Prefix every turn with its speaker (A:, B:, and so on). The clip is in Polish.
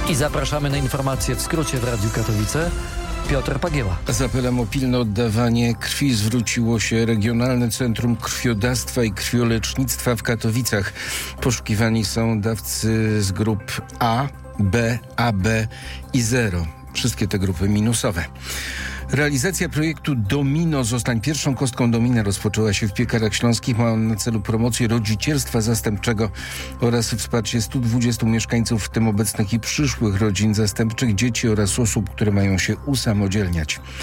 A: I zapraszamy na informacje w skrócie w Radiu Katowice. Piotr Pagieła.
B: Z apelem o pilne oddawanie krwi zwróciło się Regionalne Centrum Krwiodawstwa i Krwiolecznictwa w Katowicach. Poszukiwani są dawcy z grup A, B, AB i 0. Wszystkie te grupy minusowe. Realizacja projektu Domino Zostań pierwszą kostką domina rozpoczęła się w Piekarach Śląskich. Ma on na celu promocję rodzicielstwa zastępczego oraz wsparcie 120 mieszkańców, w tym obecnych i przyszłych rodzin zastępczych, dzieci oraz osób, które mają się usamodzielniać.